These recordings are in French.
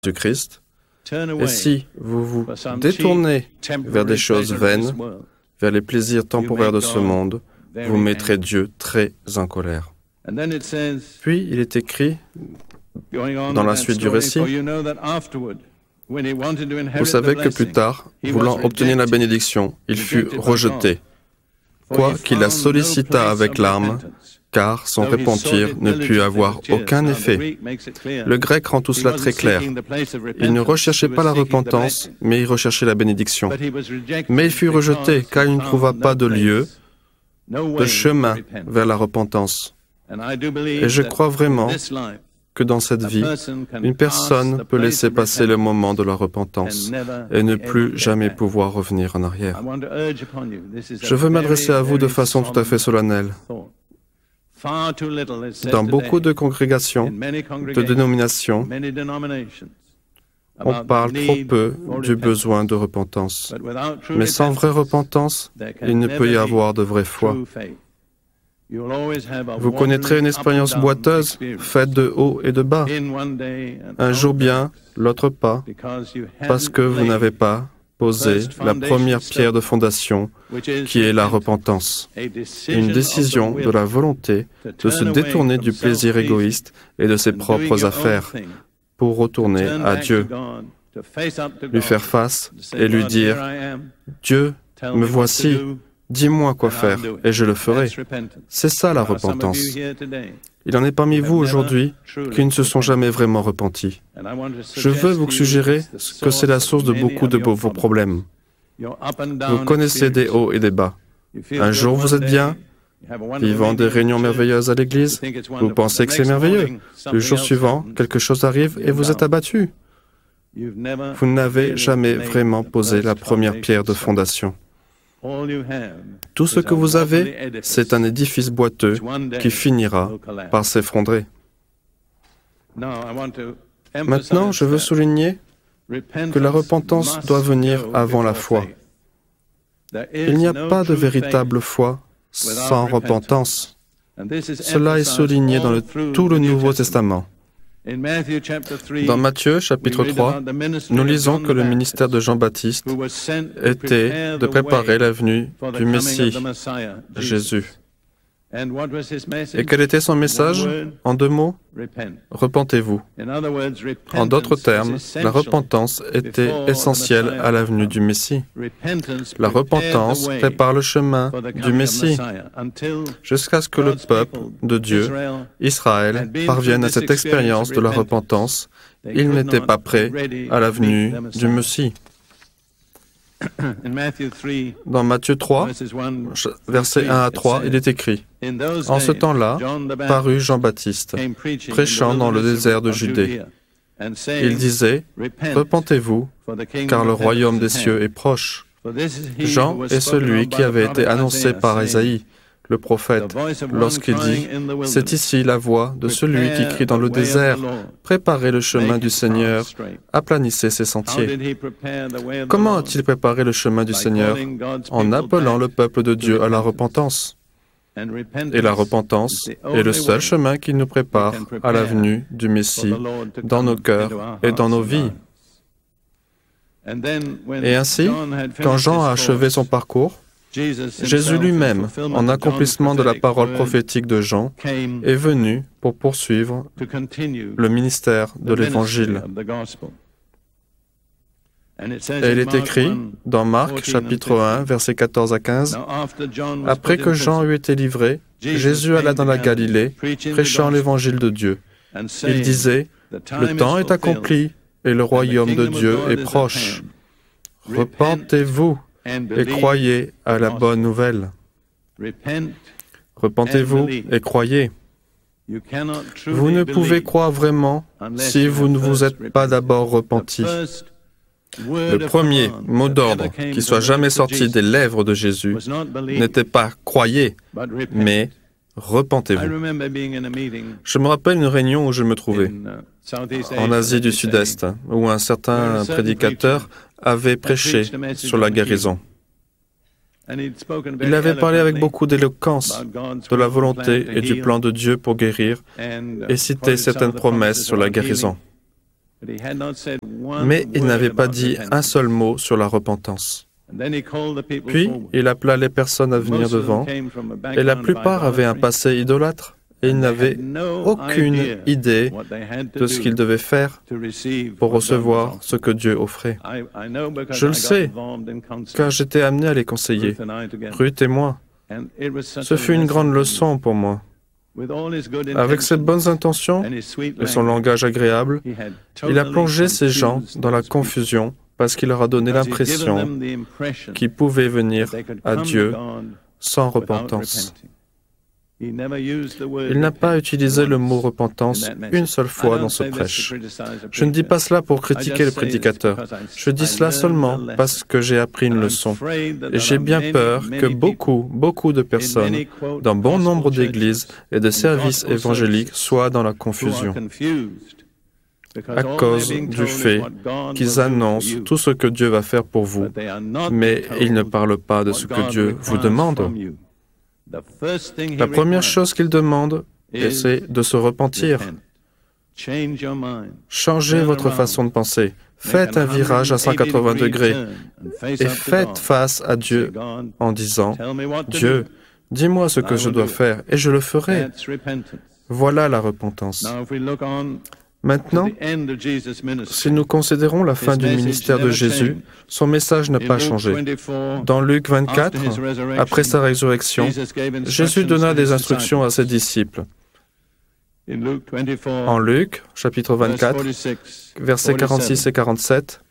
Jésus-Christ. Et si vous vous détournez vers des choses vaines, vers les plaisirs temporaires de ce monde, vous mettrez Dieu très en colère. Puis il est écrit, dans la suite du récit, vous savez que plus tard, voulant obtenir la bénédiction, il fut rejeté, quoiqu'il la sollicita avec larmes, car son repentir ne put avoir aucun effet. Le grec rend tout cela très clair. Il ne recherchait pas la repentance, mais il recherchait la bénédiction. Mais il fut rejeté, car il ne trouva pas de lieu, de chemin vers la repentance. Et je crois vraiment que dans cette vie, une personne peut laisser passer le moment de la repentance et ne plus jamais pouvoir revenir en arrière. Je veux m'adresser à vous de façon tout à fait solennelle. Dans beaucoup de congrégations, de dénominations, on parle trop peu du besoin de repentance. Mais sans vraie repentance, il ne peut y avoir de vraie foi. Vous connaîtrez une expérience boiteuse, faite de haut et de bas. Un jour bien, l'autre pas, parce que vous n'avez pas posé la première pierre de fondation, qui est la repentance. Une décision de la volonté de se détourner du plaisir égoïste et de ses propres affaires pour retourner à Dieu, lui faire face et lui dire « Dieu, me voici, dis-moi quoi faire et je le ferai. » C'est ça la repentance. Il en est parmi vous aujourd'hui qui ne se sont jamais vraiment repentis. Je veux vous suggérer que c'est la source de beaucoup de vos problèmes. Vous connaissez des hauts et des bas. Un jour vous êtes bien, vivant des réunions merveilleuses à l'église, vous pensez que c'est merveilleux. Le jour suivant, quelque chose arrive et vous êtes abattu. Vous n'avez jamais vraiment posé la première pierre de fondation. Tout ce que vous avez, c'est un édifice boiteux qui finira par s'effondrer. Maintenant, je veux souligner que la repentance doit venir avant la foi. Il n'y a pas de véritable foi sans repentance. Cela est souligné dans tout le Nouveau Testament. Dans Matthieu, chapitre 3, nous lisons que le ministère de Jean-Baptiste était de préparer la venue du Messie, Jésus. Et quel était son message? En 2 mots, repentez-vous. En d'autres termes, la repentance était essentielle à la venue du Messie. La repentance prépare le chemin du Messie jusqu'à ce que le peuple de Dieu, Israël, parvienne à cette expérience de la repentance. Il n'était pas prêt à la venue du Messie. Dans Matthieu 3, versets 1 à 3, il est écrit « En ce temps-là, parut Jean-Baptiste, prêchant dans le désert de Judée. Il disait « Repentez-vous, car le royaume des cieux est proche. » Jean est celui qui avait été annoncé par Ésaïe, le prophète, lorsqu'il dit « C'est ici la voix de celui qui crie dans le désert, préparez le chemin du Seigneur, aplanissez ses sentiers. » Comment a-t-il préparé le chemin du Seigneur? En appelant le peuple de Dieu à la repentance. Et la repentance est le seul chemin qui nous prépare à la venue du Messie dans nos cœurs et dans nos vies. Et ainsi, quand Jean a achevé son parcours, Jésus lui-même, en accomplissement de la parole prophétique de Jean, est venu pour poursuivre le ministère de l'Évangile. Et il est écrit dans Marc, chapitre 1, versets 14 à 15, « Après que Jean eut été livré, Jésus alla dans la Galilée, prêchant l'Évangile de Dieu. Il disait, « Le temps est accompli et le royaume de Dieu est proche. Repentez-vous et croyez à la bonne nouvelle. » Repentez-vous et croyez. Vous ne pouvez croire vraiment si vous ne vous êtes pas d'abord repenti. Le premier mot d'ordre qui soit jamais sorti des lèvres de Jésus n'était pas « croyez », mais « repentez-vous ». Je me rappelle une réunion où je me trouvais, en Asie du Sud-Est, où un certain prédicateur avait prêché sur la guérison. Il avait parlé avec beaucoup d'éloquence de la volonté et du plan de Dieu pour guérir et cité certaines promesses sur la guérison. Mais il n'avait pas dit un seul mot sur la repentance. Puis, il appela les personnes à venir devant, et la plupart avaient un passé idolâtre, et ils n'avaient aucune idée de ce qu'ils devaient faire pour recevoir ce que Dieu offrait. Je le sais, car j'étais amené à les conseiller, Ruth et moi. Ce fut une grande leçon pour moi. Avec ses bonnes intentions et son langage agréable, il a plongé ces gens dans la confusion parce qu'il leur a donné l'impression qu'ils pouvaient venir à Dieu sans repentance. Il n'a pas utilisé le mot repentance une seule fois dans ce prêche. Je ne dis pas cela pour critiquer le prédicateur. Je dis cela seulement parce que j'ai appris une leçon. Et j'ai bien peur que beaucoup de personnes, dans bon nombre d'églises et de services évangéliques, soient dans la confusion à cause du fait qu'ils annoncent tout ce que Dieu va faire pour vous, mais ils ne parlent pas de ce que Dieu vous demande. La première chose qu'il demande, c'est de se repentir. Changez votre façon de penser. Faites un virage à 180 degrés et faites face à Dieu en disant, « Dieu, dis-moi ce que je dois faire et je le ferai. » Voilà la repentance. Maintenant, si nous considérons la fin du ministère de Jésus, son message n'a pas changé. Dans Luc 24, après sa résurrection, Jésus donna des instructions à ses disciples. En Luc, chapitre 24, versets 46 et 47,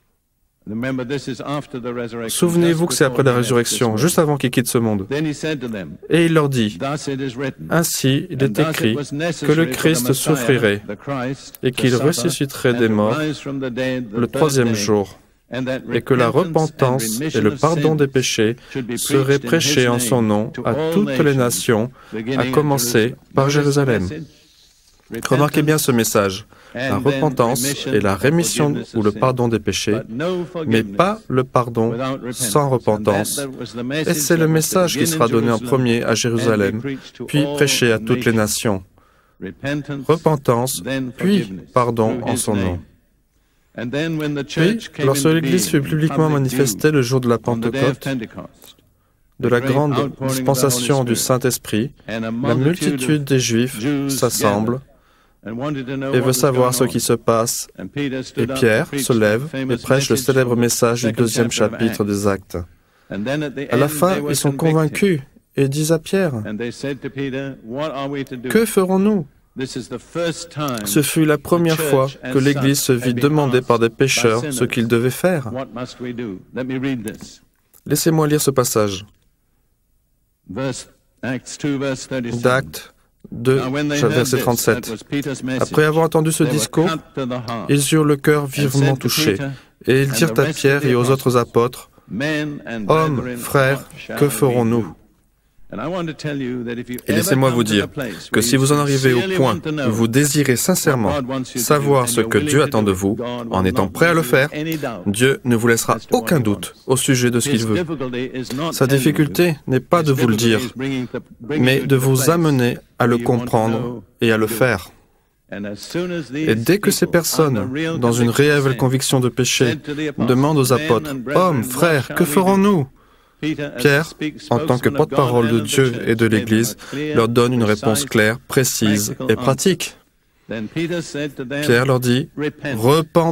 souvenez-vous que c'est après la résurrection, juste avant qu'il quitte ce monde. Et il leur dit, « Ainsi, il est écrit que le Christ souffrirait et qu'il ressusciterait des morts le troisième jour, et que la repentance et le pardon des péchés seraient prêchés en son nom à toutes les nations, à commencer par Jérusalem. » Remarquez bien ce message. La repentance et la rémission ou le pardon des péchés, mais pas le pardon sans repentance. Et c'est le message qui sera donné en premier à Jérusalem, puis prêché à toutes les nations. Repentance, puis pardon en son nom. Puis, lorsque l'Église fut publiquement manifestée le jour de la Pentecôte, de la grande dispensation du Saint-Esprit, la multitude des Juifs s'assemble et veut savoir ce qui se passe. Et Pierre se lève et prêche le célèbre message du 2e chapitre des Actes. À la fin, ils sont convaincus et disent à Pierre, « Que ferons-nous » Ce fut la première fois que l'Église se vit demander par des pécheurs ce qu'ils devaient faire. Laissez-moi lire ce passage. D'Actes 2, verset 37. Après avoir entendu ce discours, ils eurent le cœur vivement touché, et ils dirent à Pierre et aux autres apôtres, « Hommes, frères, que ferons-nous » Et laissez-moi vous dire que si vous en arrivez au point où vous désirez sincèrement savoir ce que Dieu attend de vous, en étant prêt à le faire, Dieu ne vous laissera aucun doute au sujet de ce qu'il veut. Sa difficulté n'est pas de vous le dire, mais de vous amener à le comprendre et à le faire. Et dès que ces personnes, dans une réelle conviction de péché, demandent aux apôtres, « Hommes, frères, que ferons-nous » Pierre, en tant que porte-parole de Dieu et de l'Église, leur donne une réponse claire, précise et pratique. Pierre leur dit, « Repentez-vous ».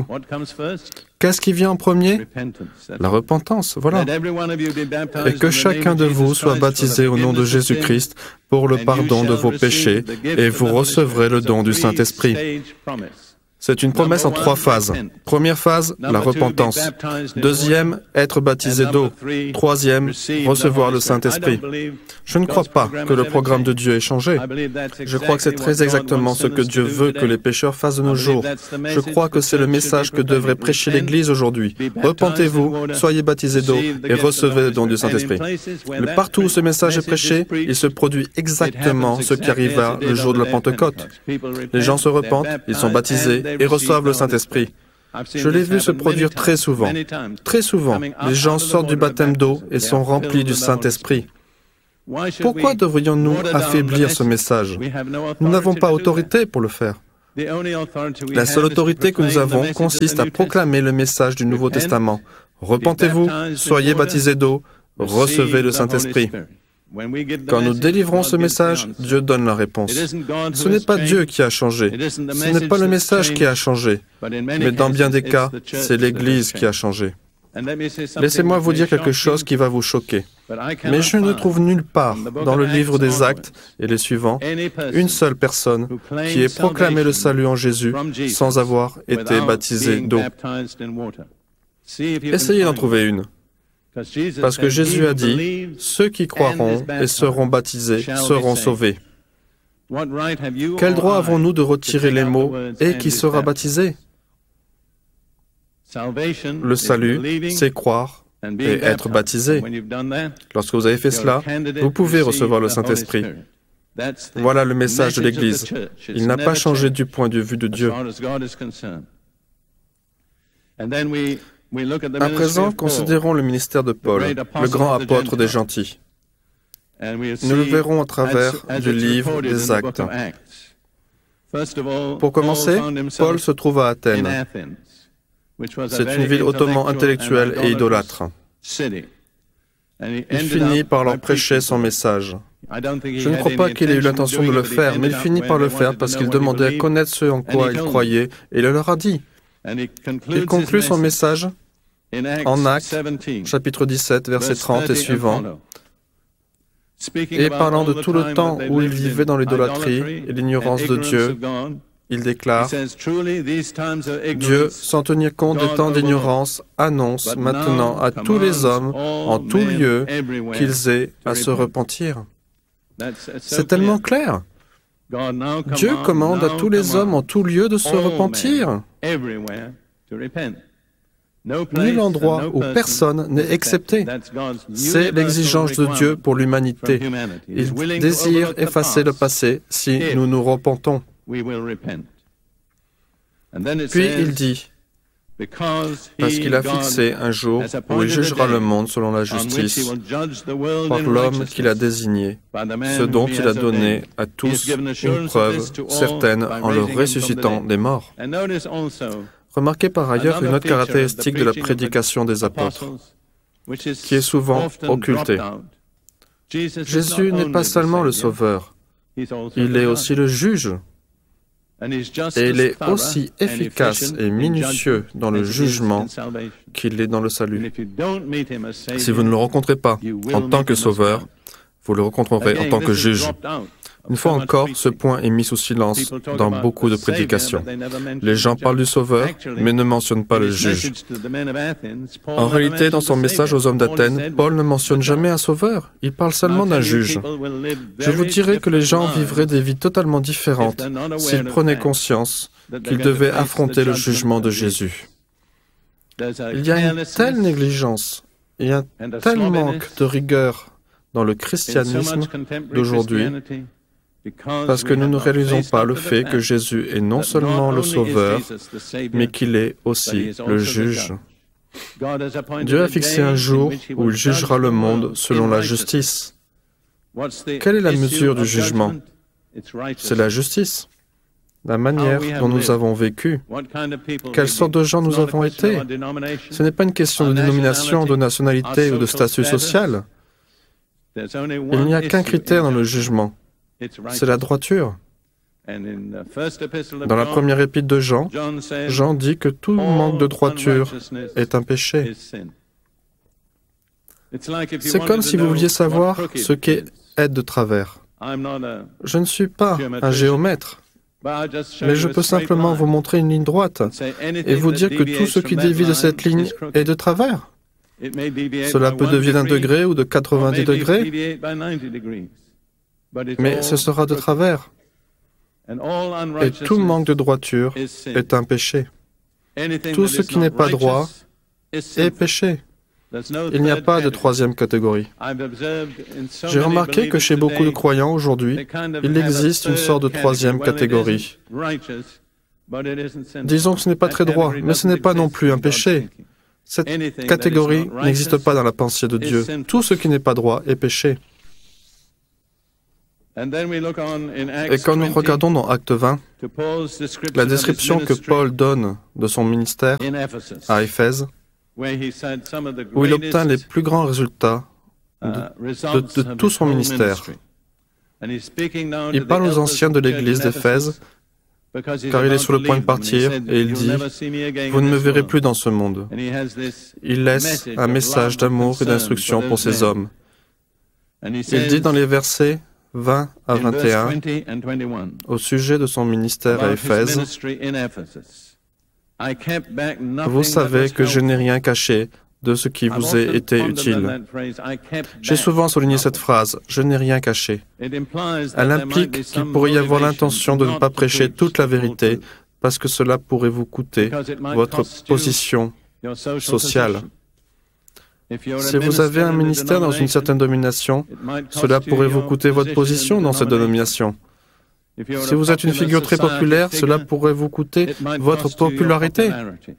Qu'est-ce qui vient en premier? La repentance, voilà. Et que chacun de vous soit baptisé au nom de Jésus-Christ pour le pardon de vos péchés, et vous recevrez le don du Saint-Esprit. C'est une promesse en 3 phases. Première phase, la repentance. Deuxième, être baptisé d'eau. Troisième, recevoir le Saint-Esprit. Je ne crois pas que le programme de Dieu ait changé. Je crois que c'est très exactement ce que Dieu veut que les pécheurs fassent de nos jours. Je crois que c'est le message que devrait prêcher l'Église aujourd'hui. Repentez-vous, soyez baptisés d'eau et recevez le don du Saint-Esprit. Mais partout où ce message est prêché, il se produit exactement ce qui arriva le jour de la Pentecôte. Les gens se repentent, ils sont baptisés et reçoivent le Saint-Esprit. Je l'ai vu se produire très souvent. Très souvent, les gens sortent du baptême d'eau et sont remplis du Saint-Esprit. Pourquoi devrions-nous affaiblir ce message? Nous n'avons pas autorité pour le faire. La seule autorité que nous avons consiste à proclamer le message du Nouveau Testament. Repentez-vous, soyez baptisés d'eau, recevez le Saint-Esprit. Quand nous délivrons ce message, Dieu donne la réponse. Ce n'est pas Dieu qui a changé, ce n'est pas le message qui a changé, mais dans bien des cas, c'est l'Église qui a changé. Laissez-moi vous dire quelque chose qui va vous choquer. Mais je ne trouve nulle part, dans le livre des Actes et les suivants, une seule personne qui ait proclamé le salut en Jésus sans avoir été baptisé d'eau. Essayez d'en trouver une. Parce que Jésus a dit, « Ceux qui croiront et seront baptisés seront sauvés. » Quel droit avons-nous de retirer les mots « et qui sera baptisé » ? Le salut, c'est croire et être baptisé. Lorsque vous avez fait cela, vous pouvez recevoir le Saint-Esprit. Voilà le message de l'Église. Il n'a pas changé du point de vue de Dieu. À présent, considérons le ministère de Paul, le grand apôtre des gentils. Nous le verrons à travers du livre des Actes. Pour commencer, Paul se trouve à Athènes. C'est une ville hautement intellectuelle et idolâtre. Il finit par leur prêcher son message. Je ne crois pas qu'il ait eu l'intention de le faire, mais il finit par le faire parce qu'il demandait à connaître ce en quoi il croyait, et il leur a dit. Il conclut son message en Actes, chapitre 17, versets 30 et suivants, et parlant de tout le temps où il vivait dans l'idolâtrie et l'ignorance de Dieu, il déclare, « Dieu, sans tenir compte des temps d'ignorance, annonce maintenant à tous les hommes, en tout lieu, qu'ils aient à se repentir. » C'est tellement clair. Dieu commande à tous les hommes en tout lieu de se repentir. Nul endroit où personne n'est excepté. C'est l'exigence de Dieu pour l'humanité. Il désire effacer le passé si nous nous repentons. Puis il dit, parce qu'il a fixé un jour où il jugera le monde selon la justice par l'homme qu'il a désigné, ce dont il a donné à tous une preuve certaine en le ressuscitant des morts. Remarquez par ailleurs une autre caractéristique de la prédication des apôtres, qui est souvent occultée. Jésus n'est pas seulement le Sauveur, il est aussi le juge. Et il est aussi efficace et minutieux dans le jugement qu'il est dans le salut. Si vous ne le rencontrez pas en tant que sauveur, vous le rencontrerez en tant que juge. Une fois encore, ce point est mis sous silence dans beaucoup de prédications. Les gens parlent du Sauveur, mais ne mentionnent pas le juge. En réalité, dans son message aux hommes d'Athènes, Paul ne mentionne jamais un Sauveur, il parle seulement d'un juge. Je vous dirais que les gens vivraient des vies totalement différentes s'ils prenaient conscience qu'ils devaient affronter le jugement de Jésus. Il y a une telle négligence et un tel manque de rigueur dans le christianisme d'aujourd'hui, parce que nous ne réalisons pas le fait que Jésus est non seulement le Sauveur, mais qu'il est aussi le juge. Dieu a fixé un jour où il jugera le monde selon la justice. Quelle est la mesure du jugement? C'est la justice. La manière dont nous avons vécu. Quelle sorte de gens nous avons été? Ce n'est pas une question de dénomination, de nationalité ou de statut social. Il n'y a qu'un critère dans le jugement. C'est la droiture. Dans la première épître de Jean, Jean dit que tout manque de droiture est un péché. C'est comme si vous vouliez savoir ce qu'est être de travers. Je ne suis pas un géomètre, mais je peux simplement vous montrer une ligne droite et vous dire que tout ce qui dévie de cette ligne est de travers. Cela peut devenir d'un degré ou de 90 degrés, mais ce sera de travers. Et tout manque de droiture est un péché. Tout ce qui n'est pas droit est péché. Il n'y a pas de troisième catégorie. J'ai remarqué que chez beaucoup de croyants aujourd'hui, il existe une sorte de troisième catégorie. Disons que ce n'est pas très droit, mais ce n'est pas non plus un péché. Cette catégorie n'existe pas dans la pensée de Dieu. Tout ce qui n'est pas droit est péché. Et quand nous regardons dans Acte 20, la description que Paul donne de son ministère à Éphèse, où il obtint les plus grands résultats de tout son ministère. Il parle aux anciens de l'église d'Éphèse, car il est sur le point de partir, et il dit « Vous ne me verrez plus dans ce monde ». Il laisse un message d'amour et d'instruction pour ces hommes. Il dit dans les versets 20 à 21, au sujet de son ministère à Éphèse, « Vous savez que je n'ai rien caché de ce qui vous a été utile. » J'ai souvent souligné cette phrase, « Je n'ai rien caché ». Elle implique qu'il pourrait y avoir l'intention de ne pas prêcher toute la vérité parce que cela pourrait vous coûter votre position sociale. Si vous avez un ministère dans une certaine dénomination, cela pourrait vous coûter votre position dans cette dénomination. Si vous êtes une figure très populaire, cela pourrait vous coûter votre popularité.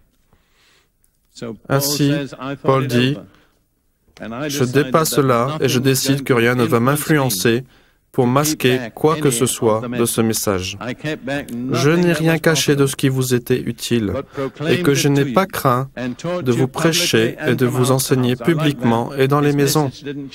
Ainsi, Paul dit, « Je dépasse cela et je décide que rien ne va m'influencer pour masquer quoi que ce soit de ce message. Je n'ai rien caché de ce qui vous était utile et que je n'ai pas craint de vous prêcher et de vous enseigner publiquement et dans les maisons. »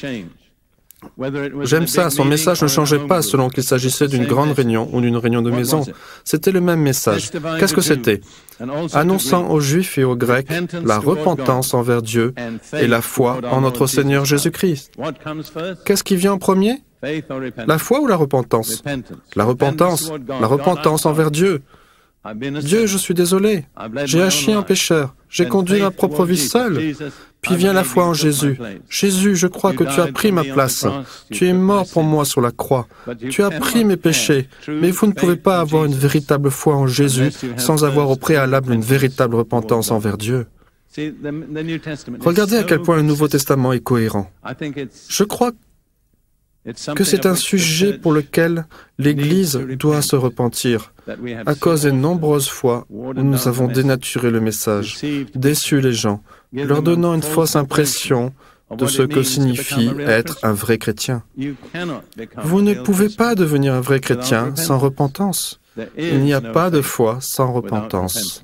J'aime ça, son message ne changeait pas selon qu'il s'agissait d'une grande réunion ou d'une réunion de maison. C'était le même message. Qu'est-ce que c'était? Annonçant aux Juifs et aux Grecs la repentance envers Dieu et la foi en notre Seigneur Jésus-Christ. Qu'est-ce qui vient en premier? La foi ou la repentance? La repentance envers Dieu. Dieu, je suis désolé. J'ai agi un pécheur. J'ai conduit ma propre vie seul. Puis vient la foi en Jésus. Jésus, je crois que tu as pris ma place. Tu es mort pour moi sur la croix. Tu as pris mes péchés. Mais vous ne pouvez pas avoir une véritable foi en Jésus sans avoir au préalable une véritable repentance envers Dieu. Regardez à quel point le Nouveau Testament est cohérent. Je crois que c'est un sujet pour lequel l'Église doit se repentir, à cause des nombreuses fois où nous avons dénaturé le message, déçu les gens, leur donnant une fausse impression de ce que signifie être un vrai chrétien. Vous ne pouvez pas devenir un vrai chrétien sans repentance. Il n'y a pas de foi sans repentance.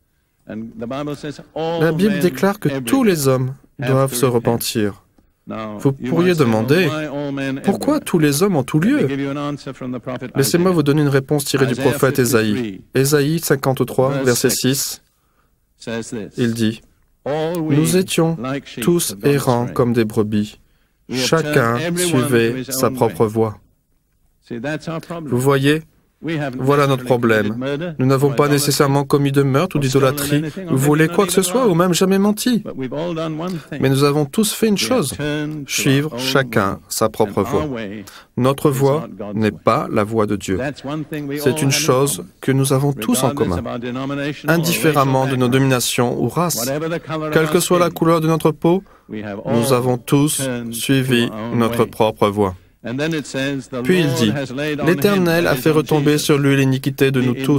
La Bible déclare que tous les hommes doivent se repentir. Vous pourriez demander, pourquoi tous les hommes en tout lieu? Laissez-moi vous donner une réponse tirée du prophète Ésaïe. Ésaïe 53, verset 6, il dit, « Nous étions tous errants comme des brebis. Chacun suivait sa propre voie. » Vous voyez, voilà notre problème. Nous n'avons pas nécessairement commis de meurtre ou d'idolâtrie, ou volé quoi que ce soit, ou même jamais menti. Mais nous avons tous fait une chose, suivre chacun sa propre voie. Notre voie n'est pas la voie de Dieu. C'est une chose que nous avons tous en commun, indifféremment de nos dominations ou races. Quelle que soit la couleur de notre peau, nous avons tous suivi notre propre voie. Puis il dit, « L'Éternel a fait retomber sur lui l'iniquité de nous tous. »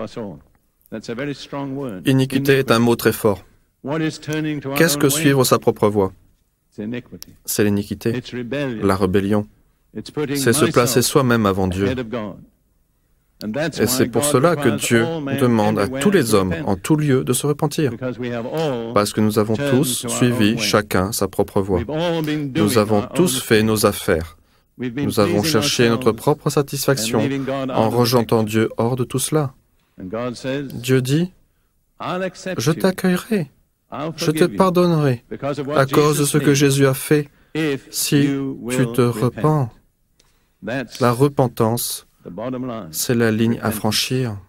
Iniquité est un mot très fort. Qu'est-ce que suivre sa propre voie? C'est l'iniquité, la rébellion. C'est se placer soi-même avant Dieu. Et c'est pour cela que Dieu demande à tous les hommes, en tout lieu, de se repentir. Parce que nous avons tous suivi chacun sa propre voie. Nous avons tous fait nos affaires. Nous avons cherché notre propre satisfaction en rejetant Dieu hors de tout cela. Dieu dit, « Je t'accueillerai, je te pardonnerai à cause de ce que Jésus a fait si tu te repens. » La repentance, c'est la ligne à franchir.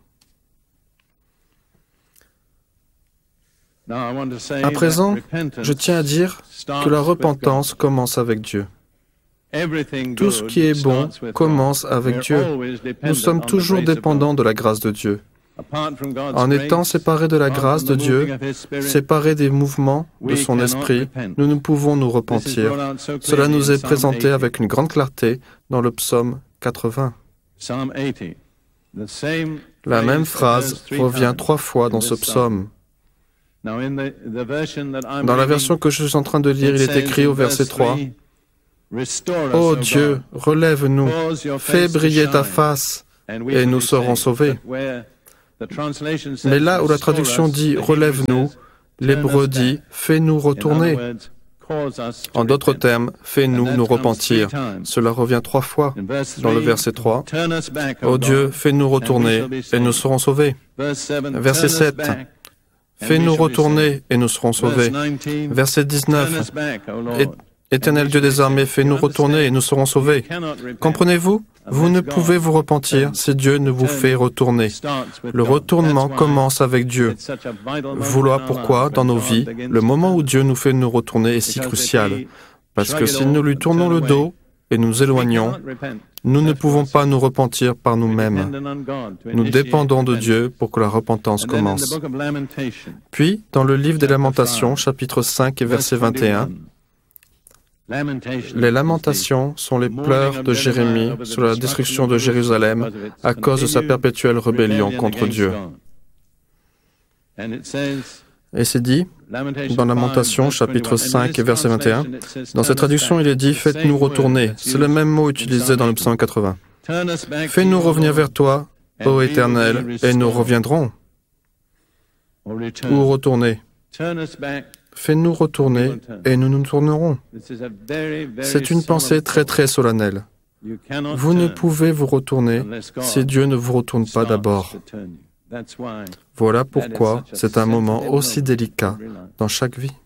À présent, je tiens à dire que la repentance commence avec Dieu. Tout ce qui est bon commence avec Dieu. Nous sommes toujours dépendants de la grâce de Dieu. En étant séparés de la grâce de Dieu, séparés des mouvements de son esprit, nous ne pouvons nous repentir. Cela nous est présenté avec une grande clarté dans le psaume 80. La même phrase revient 3 fois dans ce psaume. Dans la version que je suis en train de lire, il est écrit au verset 3, Ô Dieu, relève-nous, fais briller ta face, et nous serons sauvés. Mais là où la traduction dit « relève-nous », l'hébreu dit « fais-nous retourner ». En d'autres termes, « fais-nous nous repentir ». Cela revient 3 fois dans le verset 3. « Ô Dieu, fais-nous retourner, et nous serons sauvés ». Verset 7. « Fais-nous retourner, et nous serons sauvés ». Verset 19. « Éternel Dieu des armées, fais-nous retourner, et nous serons sauvés ». Comprenez-vous ? Vous ne pouvez vous repentir si Dieu ne vous fait retourner. Le retournement commence avec Dieu. Voilà pourquoi, dans nos vies, le moment où Dieu nous fait nous retourner est si crucial. Parce que si nous lui tournons le dos et nous éloignons, nous ne pouvons pas nous repentir par nous-mêmes. Nous dépendons de Dieu pour que la repentance commence. Puis, dans le livre des Lamentations, chapitre 5 et verset 21, les lamentations sont les pleurs de Jérémie sur la destruction de Jérusalem à cause de sa perpétuelle rébellion contre Dieu. Et c'est dit, dans Lamentation, chapitre 5 et verset 21, dans cette traduction, il est dit « Faites-nous retourner ». C'est le même mot utilisé dans le psaume 80. « Fais-nous revenir vers toi, ô Éternel, et nous reviendrons. » Ou retourner. Fais-nous retourner et nous nous tournerons. C'est une pensée très très solennelle. Vous ne pouvez vous retourner si Dieu ne vous retourne pas d'abord. Voilà pourquoi c'est un moment aussi délicat dans chaque vie.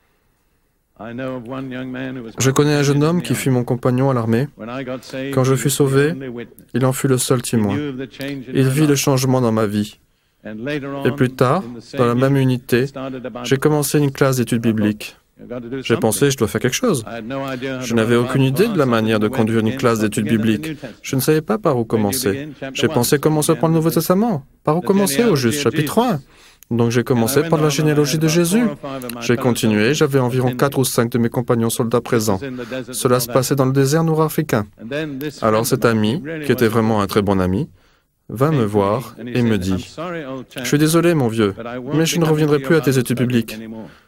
Je connais un jeune homme qui fut mon compagnon à l'armée. Quand je fus sauvé, il en fut le seul témoin. Il vit le changement dans ma vie. Et plus tard, dans la même unité, j'ai commencé une classe d'études bibliques. J'ai pensé, je dois faire quelque chose. Je n'avais aucune idée de la manière de conduire une classe d'études bibliques. Je ne savais pas par où commencer. J'ai pensé commencer par le Nouveau Testament. Par où commencer au juste chapitre 1. Donc j'ai commencé par la généalogie de Jésus. J'ai continué, j'avais environ 4 ou 5 de mes compagnons soldats présents. Cela se passait dans le désert nord-africain. Alors cet ami, qui était vraiment un très bon ami, vint me voir et me dit « Je suis désolé, mon vieux, mais je ne reviendrai plus à tes études bibliques. »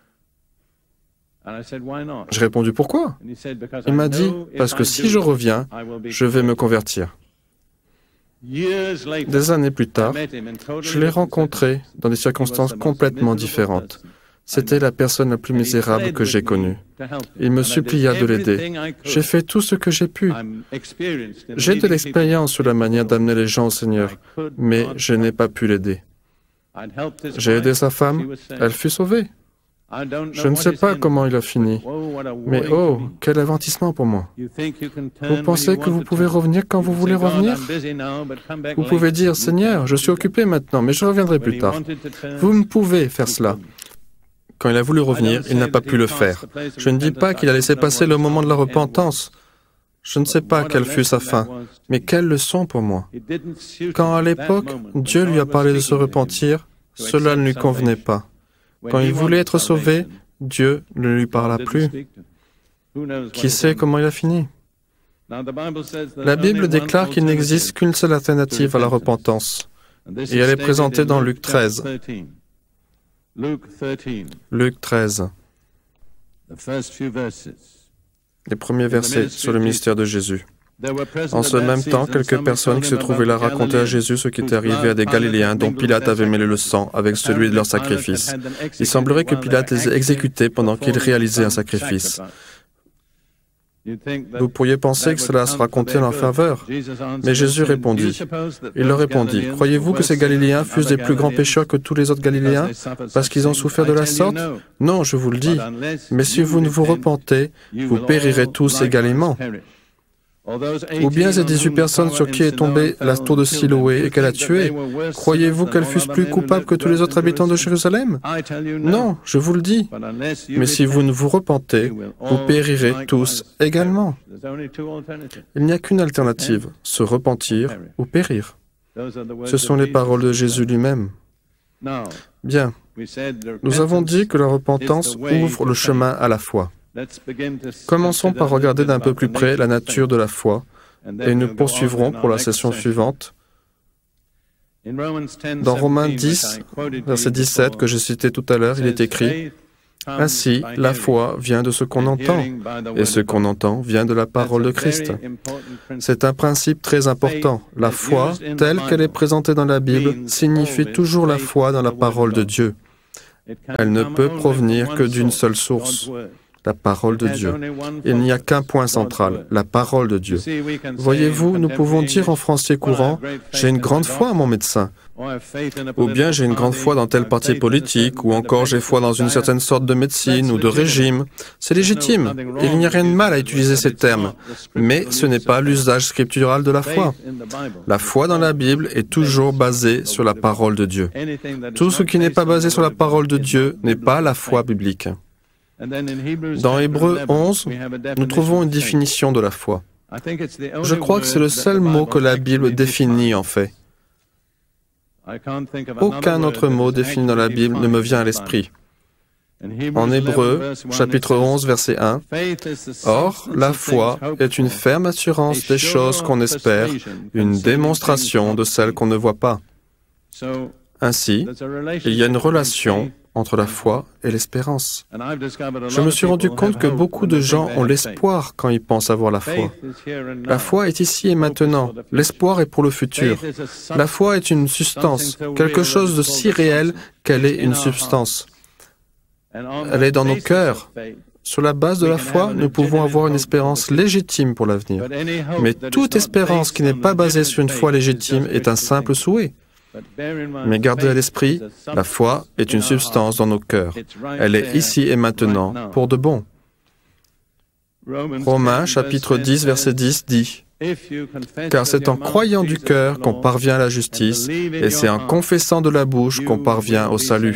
J'ai répondu « Pourquoi ?» Il m'a dit « Parce que si je reviens, je vais me convertir. » Des années plus tard, je l'ai rencontré dans des circonstances complètement différentes. C'était la personne la plus misérable que j'ai connue. Il me supplia de l'aider. J'ai fait tout ce que j'ai pu. J'ai de l'expérience sur la manière d'amener les gens au Seigneur, mais je n'ai pas pu l'aider. J'ai aidé sa femme, elle fut sauvée. Je ne sais pas comment il a fini, mais oh, quel avertissement pour moi. Vous pensez que vous pouvez revenir quand vous voulez revenir? Vous pouvez dire, Seigneur, je suis occupé maintenant, mais je reviendrai plus tard. Vous ne pouvez faire cela. Quand il a voulu revenir, il n'a pas pu le faire. Je ne dis pas qu'il a laissé passer le moment de la repentance. Je ne sais pas quelle fut sa fin, mais quelle leçon pour moi. Quand à l'époque, Dieu lui a parlé de se repentir, cela ne lui convenait pas. Quand il voulait être sauvé, Dieu ne lui parla plus. Qui sait comment il a fini? La Bible déclare qu'il n'existe qu'une seule alternative à la repentance, et elle est présentée dans Luc 13. Luc 13. Les premiers versets sur le mystère de Jésus. En ce même temps, quelques personnes qui se trouvaient là racontaient à Jésus ce qui était arrivé à des Galiléens dont Pilate avait mêlé le sang avec celui de leur sacrifice. Il semblerait que Pilate les ait exécutés pendant qu'il réalisait un sacrifice. Vous pourriez penser que cela se racontait en leur faveur. Mais Jésus répondit. Il leur répondit, « Croyez-vous que ces Galiléens fussent des plus grands pécheurs que tous les autres Galiléens, parce qu'ils ont souffert de la sorte? Non, je vous le dis. Mais si vous ne vous repentez, vous périrez tous également. » Ou bien ces 18 personnes sur qui est tombée la tour de Siloé et qu'elle a tué, croyez-vous qu'elles fussent plus coupables que tous les autres habitants de Jérusalem? Non, je vous le dis. Mais si vous ne vous repentez, vous périrez tous également. Il n'y a qu'une alternative, se repentir ou périr. Ce sont les paroles de Jésus lui-même. Bien, nous avons dit que la repentance ouvre le chemin à la foi. Commençons par regarder d'un peu plus près la nature de la foi et nous poursuivrons pour la session suivante. Dans Romains 10, verset 17, que j'ai cité tout à l'heure, il est écrit « Ainsi, la foi vient de ce qu'on entend, et ce qu'on entend vient de la parole de Christ. C'est un principe très important. La foi, telle qu'elle est présentée dans la Bible, signifie toujours la foi dans la parole de Dieu. Elle ne peut provenir que d'une seule source, la parole de Dieu. Il n'y a qu'un point central, la parole de Dieu. Voyez-vous, nous pouvons dire en français courant, « J'ai une grande foi en mon médecin », ou bien « J'ai une grande foi dans tel parti politique », ou encore « J'ai foi dans une certaine sorte de médecine ou de régime ». C'est légitime. Il n'y a rien de mal à utiliser ces termes, mais ce n'est pas l'usage scriptural de la foi. La foi dans la Bible est toujours basée sur la parole de Dieu. Tout ce qui n'est pas basé sur la parole de Dieu n'est pas la foi biblique. Dans Hébreux 11, nous trouvons une définition de la foi. Je crois que c'est le seul mot que la Bible définit en fait. Aucun autre mot défini dans la Bible ne me vient à l'esprit. En Hébreux, chapitre 11, verset 1, « Or, la foi est une ferme assurance des choses qu'on espère, une démonstration de celles qu'on ne voit pas. » Ainsi, il y a une relation entre la foi et l'espérance. Je me suis rendu compte que beaucoup de gens ont l'espoir quand ils pensent avoir la foi. La foi est ici et maintenant. L'espoir est pour le futur. La foi est une substance, quelque chose de si réel qu'elle est une substance. Elle est dans nos cœurs. Sur la base de la foi, nous pouvons avoir une espérance légitime pour l'avenir. Mais toute espérance qui n'est pas basée sur une foi légitime est un simple souhait. Mais gardez à l'esprit, la foi est une substance dans nos cœurs. Elle est ici et maintenant pour de bon. Romains chapitre 10, verset 10 dit, « Car c'est en croyant du cœur qu'on parvient à la justice, et c'est en confessant de la bouche qu'on parvient au salut. »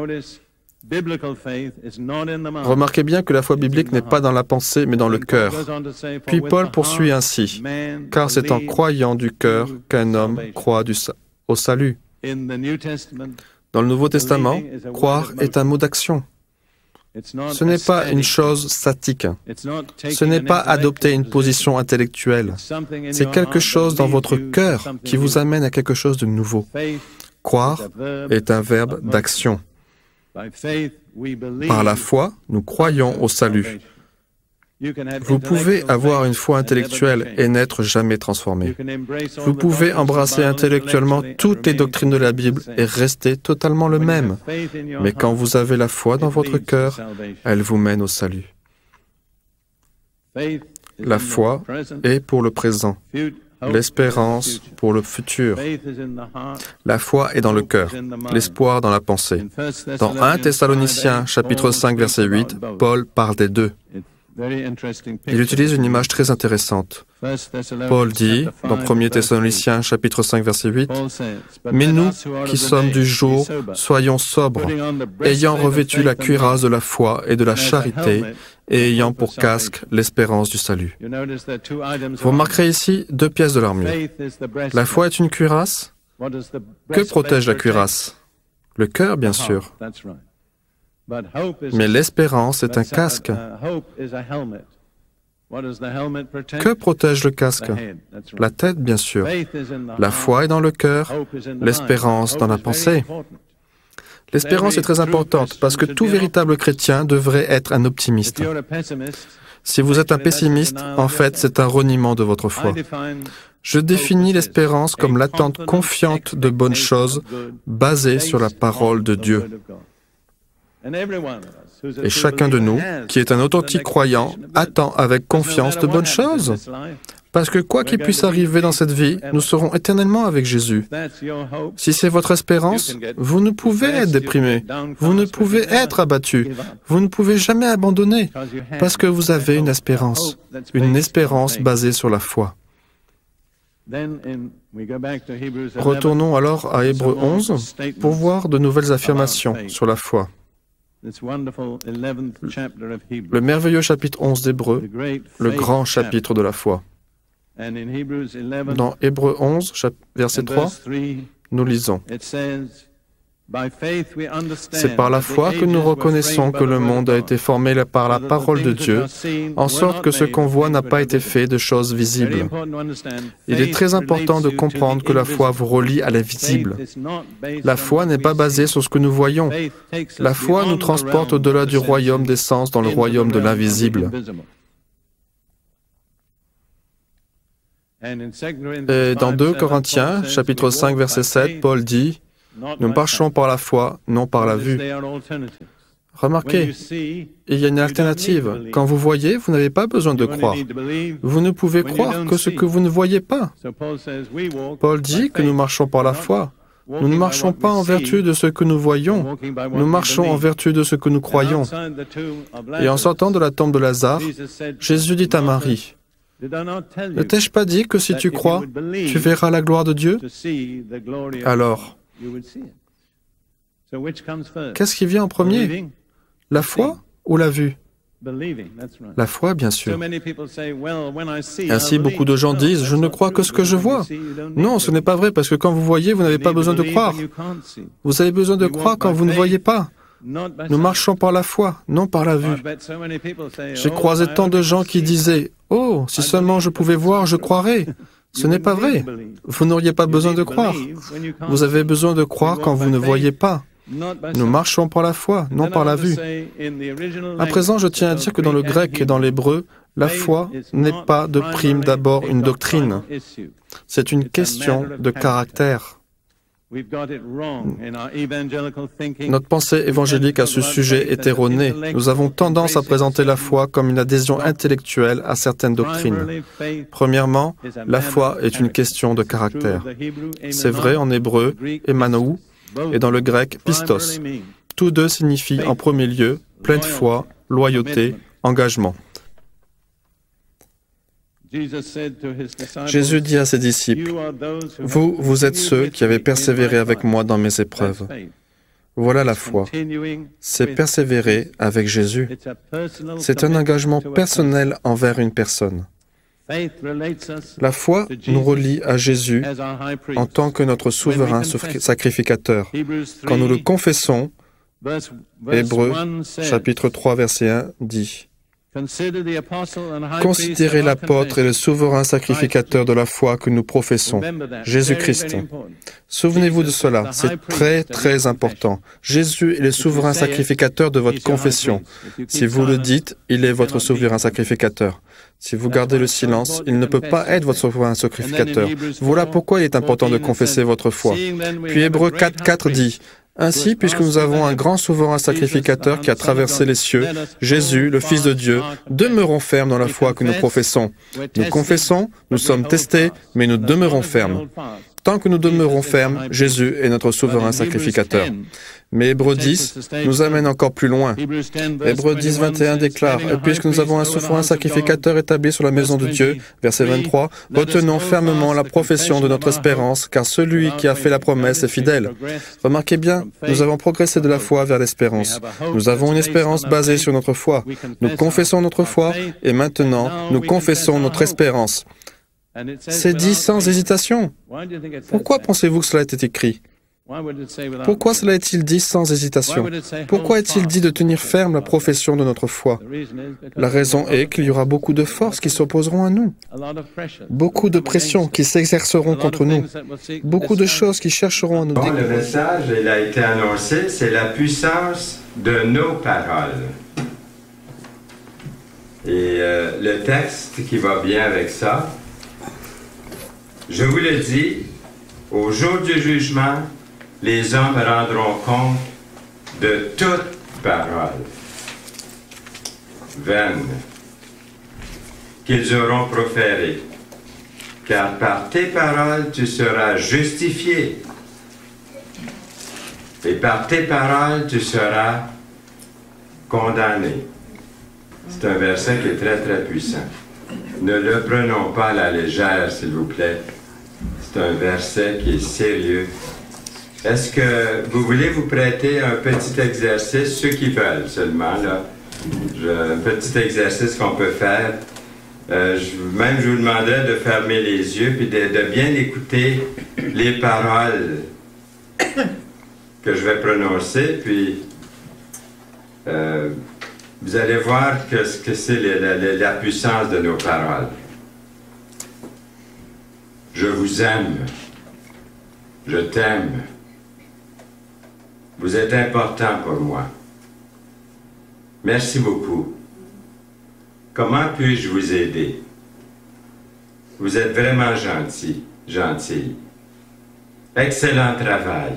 Remarquez bien que la foi biblique n'est pas dans la pensée, mais dans le cœur. Puis Paul poursuit ainsi, « Car c'est en croyant du cœur qu'un homme croit au salut. » Dans le Nouveau Testament, croire est un mot d'action. Ce n'est pas une chose statique. Ce n'est pas adopter une position intellectuelle. C'est quelque chose dans votre cœur qui vous amène à quelque chose de nouveau. Croire est un verbe d'action. Par la foi, nous croyons au salut. Vous pouvez avoir une foi intellectuelle et n'être jamais transformé. Vous pouvez embrasser intellectuellement toutes les doctrines de la Bible et rester totalement le même. Mais quand vous avez la foi dans votre cœur, elle vous mène au salut. La foi est pour le présent, l'espérance pour le futur. La foi est dans le cœur, l'espoir dans la pensée. Dans 1 Thessaloniciens, chapitre 5, verset 8, Paul parle des deux. Il utilise une image très intéressante. Paul dit, dans 1 Thessaloniciens, chapitre 5, verset 8, « Mais nous, qui sommes du jour, soyons sobres, ayant revêtu la cuirasse de la foi et de la charité, et ayant pour casque l'espérance du salut. » Vous remarquerez ici deux pièces de l'armure. La foi est une cuirasse. Que protège la cuirasse? Le cœur, bien sûr. Mais l'espérance est un casque. Que protège le casque? La tête, bien sûr. La foi est dans le cœur, l'espérance dans la pensée. L'espérance est très importante parce que tout véritable chrétien devrait être un optimiste. Si vous êtes un pessimiste, en fait, c'est un reniement de votre foi. Je définis l'espérance comme l'attente confiante de bonnes choses basée sur la parole de Dieu. Et chacun de nous, qui est un authentique croyant, attend avec confiance de bonnes choses. Parce que quoi qu'il puisse arriver dans cette vie, nous serons éternellement avec Jésus. Si c'est votre espérance, vous ne pouvez être déprimé, vous ne pouvez être abattu, vous ne pouvez jamais abandonner, parce que vous avez une espérance basée sur la foi. Retournons alors à Hébreux 11 pour voir de nouvelles affirmations sur la foi. Le merveilleux chapitre 11 d'Hébreux, le grand chapitre de la foi. Dans Hébreux 11, verset 3, nous lisons. C'est par la foi que nous reconnaissons que le monde a été formé par la parole de Dieu, en sorte que ce qu'on voit n'a pas été fait de choses visibles. Il est très important de comprendre que la foi vous relie à l'invisible. La foi n'est pas basée sur ce que nous voyons. La foi nous transporte au-delà du royaume des sens dans le royaume de l'invisible. Et dans 2 Corinthiens, chapitre 5, verset 7, Paul dit « Nous marchons par la foi, non par la vue ». Remarquez, il y a une alternative. Quand vous voyez, vous n'avez pas besoin de croire. Vous ne pouvez croire que ce que vous ne voyez pas. Paul dit que nous marchons par la foi. Nous ne marchons pas en vertu de ce que nous voyons. Nous marchons en vertu de ce que nous croyons. Et en sortant de la tombe de Lazare, Jésus dit à Marie, « Ne t'ai-je pas dit que si tu crois, tu verras la gloire de Dieu ?» Alors, qu'est-ce qui vient en premier? La foi ou la vue? La foi, bien sûr. Ainsi, beaucoup de gens disent, « Je ne crois que ce que je vois. » Non, ce n'est pas vrai, parce que quand vous voyez, vous n'avez pas besoin de croire. Vous avez besoin de croire quand vous ne voyez pas. Nous marchons par la foi, non par la vue. J'ai croisé tant de gens qui disaient, « Oh, si seulement je pouvais voir, je croirais. » Ce n'est pas vrai. Vous n'auriez pas besoin de croire. Vous avez besoin de croire quand vous ne voyez pas. Nous marchons par la foi, non par la vue. À présent, je tiens à dire que dans le grec et dans l'hébreu, la foi n'est pas de prime d'abord une doctrine. C'est une question de caractère. Notre pensée évangélique à ce sujet est erronée. Nous avons tendance à présenter la foi comme une adhésion intellectuelle à certaines doctrines. Premièrement, la foi est une question de caractère. C'est vrai en hébreu, émanou, et dans le grec, pistos. Tous deux signifient en premier lieu pleine foi, loyauté, engagement. Jésus dit à ses disciples, « Vous êtes ceux qui avez persévéré avec moi dans mes épreuves. » Voilà la foi. C'est persévérer avec Jésus. C'est un engagement personnel envers une personne. La foi nous relie à Jésus en tant que notre souverain sacrificateur. Quand nous le confessons, Hébreux, chapitre 3, verset 1, dit « Considérez l'apôtre et le souverain sacrificateur de la foi que nous professons, Jésus-Christ. » Souvenez-vous de cela, c'est très, très important. Jésus est le souverain sacrificateur de votre confession. Si vous le dites, il est votre souverain sacrificateur. Si vous gardez le silence, il ne peut pas être votre souverain sacrificateur. Voilà pourquoi il est important de confesser votre foi. Puis Hébreux 4.4 dit « Ainsi, puisque nous avons un grand souverain sacrificateur qui a traversé les cieux, Jésus, le Fils de Dieu, demeurons fermes dans la foi que nous professons. Nous confessons, nous sommes testés, mais nous demeurons fermes. Tant que nous demeurons fermes, Jésus est notre souverain sacrificateur. » Mais Hébreux 10 nous amène encore plus loin. Hébreux 10, 21 déclare « Puisque nous avons un souverain sacrificateur établi sur la maison de Dieu, verset 23, retenons fermement la profession de notre espérance, car celui qui a fait la promesse est fidèle. » Remarquez bien, nous avons progressé de la foi vers l'espérance. Nous avons une espérance basée sur notre foi. Nous confessons notre foi et maintenant, nous confessons notre espérance. C'est dit sans hésitation. Pourquoi pensez-vous que cela a été écrit? Pourquoi cela est-il dit sans hésitation? Pourquoi est-il dit de tenir ferme la profession de notre foi? La raison est qu'il y aura beaucoup de forces qui s'opposeront à nous, beaucoup de pressions qui s'exerceront contre nous, beaucoup de choses qui chercheront à nous décourager. Le message, il a été annoncé, c'est la puissance de nos paroles. Et le texte qui va bien avec ça, je vous le dis, au jour du jugement, les hommes rendront compte de toute parole vaine qu'ils auront proférée, car par tes paroles tu seras justifié, et par tes paroles tu seras condamné. C'est un verset qui est très très puissant. Ne le prenons pas à la légère, s'il vous plaît. C'est un verset qui est sérieux. Est-ce que vous voulez vous prêter un petit exercice, ceux qui veulent seulement, là, un petit exercice qu'on peut faire. Je vous demanderais de fermer les yeux puis de bien écouter les paroles que je vais prononcer, puis vous allez voir ce que c'est la puissance de nos paroles. Je vous aime. Je t'aime. Vous êtes important pour moi. Merci beaucoup. Comment puis-je vous aider? Vous êtes vraiment gentille. Excellent travail.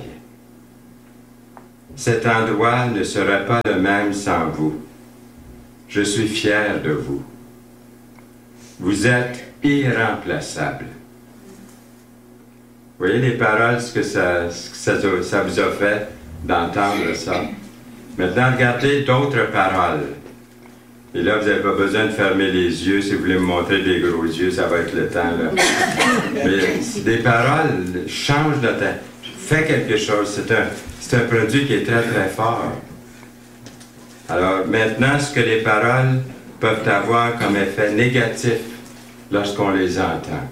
Cet endroit ne serait pas le même sans vous. Je suis fier de vous. Vous êtes irremplaçable. Vous voyez les paroles, ce que ça vous a fait d'entendre ça. Maintenant, regardez d'autres paroles. Et là, vous n'avez pas besoin de fermer les yeux. Si vous voulez me montrer des gros yeux, ça va être le temps, là. Mais des paroles changent de temps. Fais quelque chose. C'est un produit qui est très, très fort. Alors, maintenant, ce que les paroles peuvent avoir comme effet négatif lorsqu'on les entend.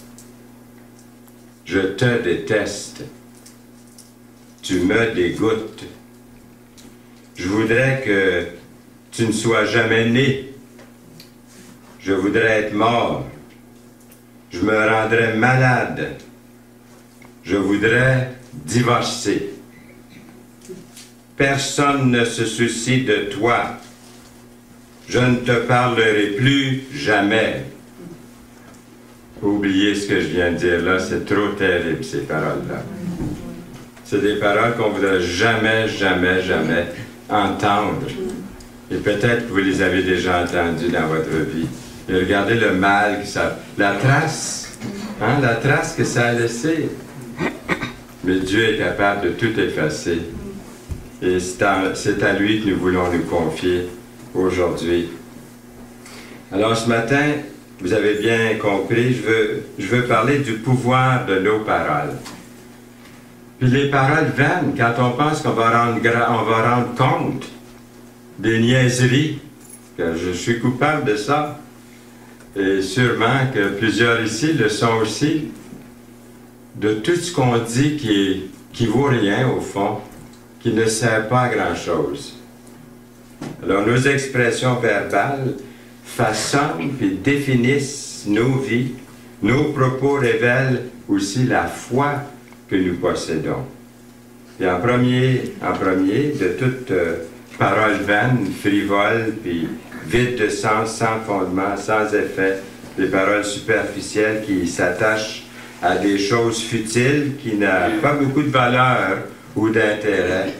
Je te déteste. Tu me dégoûtes. Je voudrais que tu ne sois jamais né. Je voudrais être mort. Je me rendrais malade. Je voudrais divorcer. Personne ne se soucie de toi. Je ne te parlerai plus jamais. Oubliez ce que je viens de dire là, c'est trop terrible ces paroles-là. C'est des paroles qu'on ne voudrait jamais, jamais, jamais entendre. Et peut-être que vous les avez déjà entendues dans votre vie. Et regardez le mal que ça... La trace, hein, la trace que ça a laissée. Mais Dieu est capable de tout effacer. Et c'est à lui que nous voulons nous confier aujourd'hui. Alors ce matin, vous avez bien compris, je veux parler du pouvoir de nos paroles. Puis les paroles vaines, quand on pense qu'on va rendre compte des niaiseries, que je suis coupable de ça, et sûrement que plusieurs ici le sont aussi, de tout ce qu'on dit qui vaut rien au fond, qui ne sert pas à grand-chose. Alors nos expressions verbales façonnent et définissent nos vies, nos propos révèlent aussi la foi que nous possédons. Et en premier de toute parole vaine, frivole, puis vide de sens, sans fondement, sans effet, des paroles superficielles qui s'attachent à des choses futiles qui n'ont pas beaucoup de valeur ou d'intérêt.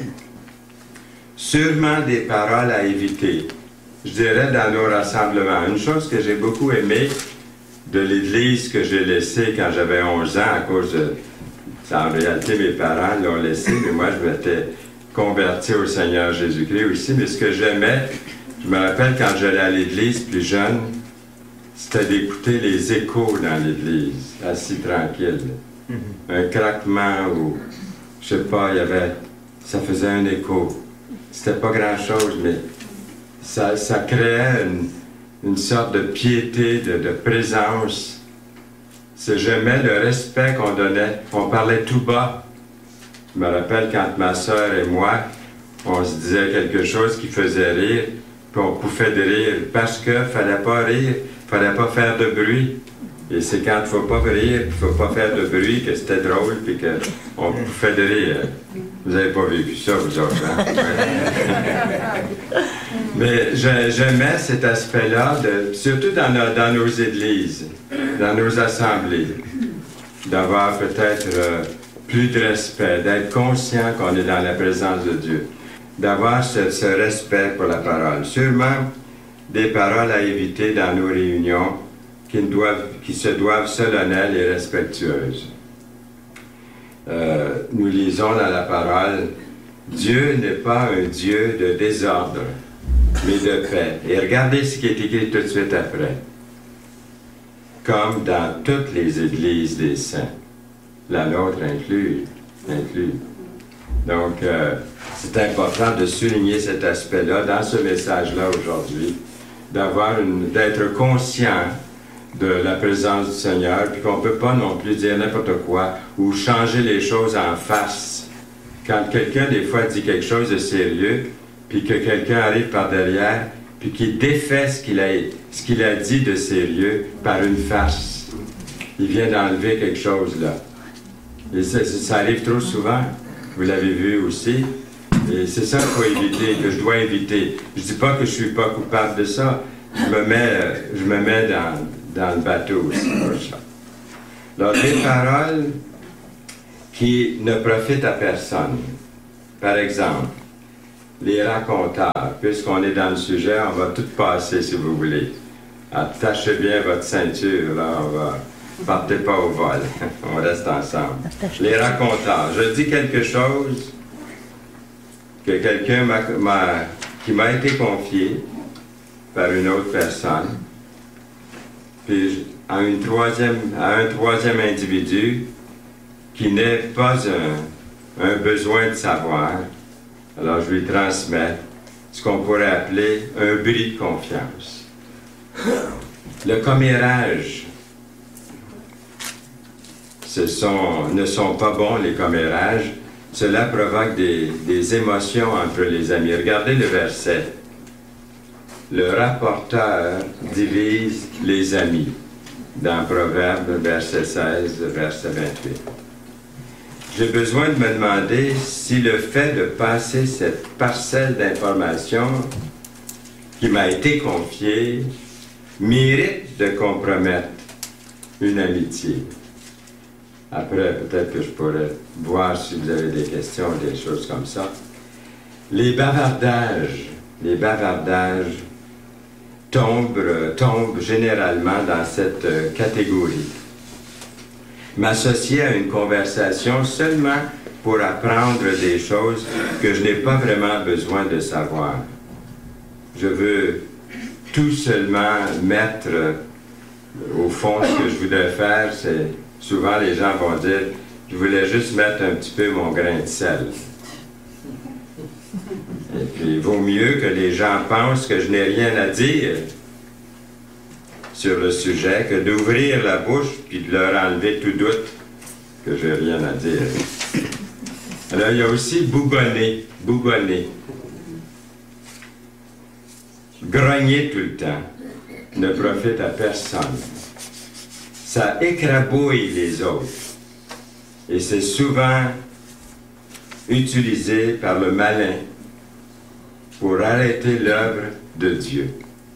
Sûrement des paroles à éviter. Je dirais dans nos rassemblements. Une chose que j'ai beaucoup aimée de l'Église que j'ai laissée quand j'avais 11 ans à cause de... En réalité, mes parents l'ont laissé, mais moi, je m'étais converti au Seigneur Jésus-Christ aussi. Mais ce que j'aimais, je me rappelle quand j'allais à l'Église plus jeune, c'était d'écouter les échos dans l'Église, assis tranquille. Un craquement ou, je sais pas, ça faisait un écho. C'était pas grand-chose, mais ça créait une sorte de piété, de présence. J'aimais le respect qu'on donnait. On parlait tout bas. Je me rappelle quand ma sœur et moi, on se disait quelque chose qui faisait rire, puis on pouffait de rire, parce qu'il ne fallait pas rire, il ne fallait pas faire de bruit. Et c'est quand il ne faut pas rire, il ne faut pas faire de bruit, que c'était drôle, puis qu'on pouffait de rire. Vous n'avez pas vécu ça, vous autres, hein? Mais j'aimais cet aspect-là, surtout dans nos églises, dans nos assemblées, d'avoir peut-être plus de respect, d'être conscient qu'on est dans la présence de Dieu, d'avoir ce respect pour la parole. Sûrement des paroles à éviter dans nos réunions qui se doivent solennelles et respectueuses. Nous lisons dans la parole, Dieu n'est pas un Dieu de désordre, mais de paix. Et regardez ce qui est écrit tout de suite après. Comme dans toutes les églises des saints, la nôtre inclus. Donc, c'est important de souligner cet aspect-là dans ce message-là aujourd'hui, d'être conscient de la présence du Seigneur, puis qu'on ne peut pas non plus dire n'importe quoi ou changer les choses en face quand quelqu'un, des fois, dit quelque chose de sérieux, puis que quelqu'un arrive par derrière, puis qu'il défait ce qu'il a dit de sérieux par une farce. Il vient d'enlever quelque chose, là. Et ça arrive trop souvent. Vous l'avez vu aussi. Et c'est ça qu'il faut éviter, que je dois éviter. Je ne dis pas que je ne suis pas coupable de ça. Je me mets dans le bateau aussi pour ça. Alors, des paroles qui ne profitent à personne. Par exemple, les raconteurs. Puisqu'on est dans le sujet, on va tout passer si vous voulez. Attachez bien votre ceinture, là, partez pas au vol. On reste ensemble. Les raconteurs. Je dis quelque chose que quelqu'un qui m'a été confié par une autre personne, puis à un troisième individu qui n'est pas un besoin de savoir. Alors je lui transmets ce qu'on pourrait appeler un bris de confiance. Le commérage. Ne sont pas bons, les commérages. Cela provoque des émotions entre les amis. Regardez le verset. Le rapporteur divise les amis. Dans Proverbe, verset 16, verset 28. J'ai besoin de me demander si le fait de passer cette parcelle d'information qui m'a été confiée mérite de compromettre une amitié. Après, peut-être que je pourrais voir si vous avez des questions, des choses comme ça. Les bavardages tombent généralement dans cette catégorie. M'associer à une conversation seulement pour apprendre des choses que je n'ai pas vraiment besoin de savoir. Je veux tout seulement mettre au fond ce que je voudrais faire, c'est souvent les gens vont dire je voulais juste mettre un petit peu mon grain de sel. Et puis il vaut mieux que les gens pensent que je n'ai rien à dire sur le sujet que d'ouvrir la bouche puis de leur enlever tout doute que j'ai rien à dire. Alors il y a aussi bougonner. Grogner tout le temps ne profite à personne. Ça écrabouille les autres. Et c'est souvent utilisé par le malin pour arrêter l'œuvre de Dieu.